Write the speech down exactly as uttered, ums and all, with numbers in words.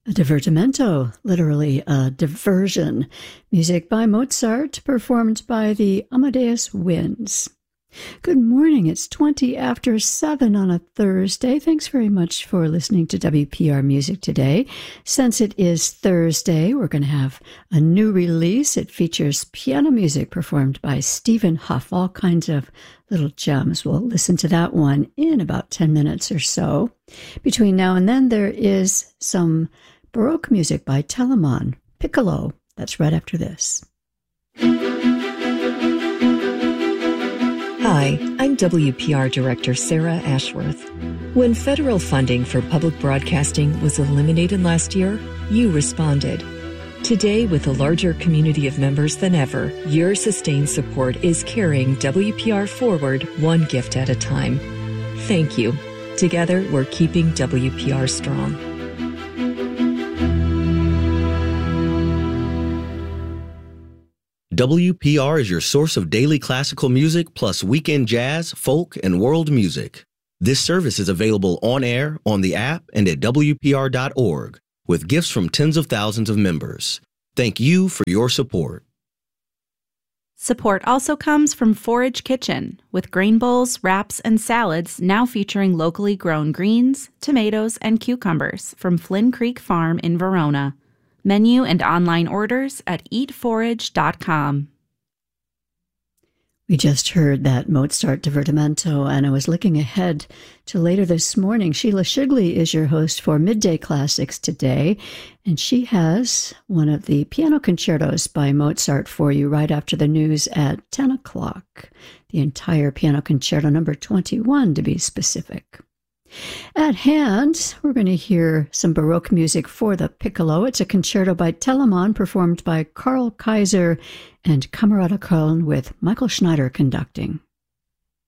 A divertimento, literally a diversion. Music by Mozart, performed by the Amadeus Winds. Good morning. It's twenty after seven on a Thursday. Thanks very much for listening to W P R Music today. Since it is Thursday, we're going to have a new release. It features piano music performed by Stephen Huff, all kinds of little gems. We'll listen to that one in about ten minutes or so. Between now and then, there is some Baroque music by Telemann, Piccolo. That's right after this. Hi, I'm W P R Director Sarah Ashworth. When federal funding for public broadcasting was eliminated last year, you responded. Today, with a larger community of members than ever, your sustained support is carrying W P R forward one gift at a time. Thank you. Together, we're keeping W P R strong. W P R is your source of daily classical music plus weekend jazz, folk, and world music. This service is available on air, on the app, and at W P R dot org, with gifts from tens of thousands of members. Thank you for your support. Support also comes from Forage Kitchen, with grain bowls, wraps, and salads now featuring locally grown greens, tomatoes, and cucumbers from Flynn Creek Farm in Verona. Menu and online orders at eat forage dot com. We just heard that Mozart divertimento, and I was looking ahead to later this morning. Sheila Shigley is your host for Midday Classics today, and she has one of the piano concertos by Mozart for you right after the news at ten o'clock. The entire piano concerto, number twenty-one to be specific. At hand, we're going to hear some Baroque music for the piccolo. It's a concerto by Telemann, performed by Karl Kaiser and Camerata Köln, with Michael Schneider conducting.